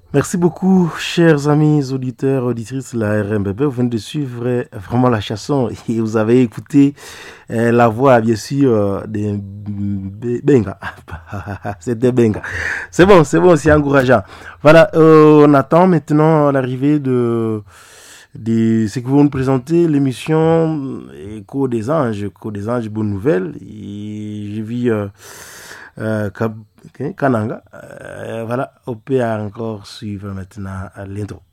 Merci beaucoup, chers amis auditeurs, auditrices de la RMBB. Vous venez de suivre vraiment la chanson et vous avez écouté la voix, bien sûr, de Benga. C'était Benga. C'est bon, c'est encourageant. Voilà, on attend maintenant l'arrivée de ce que vous nous présentez, l'émission Écho des Anges, bonne nouvelle. Et j'ai vu Kananga. Voilà, on peut encore suivre maintenant l'intro.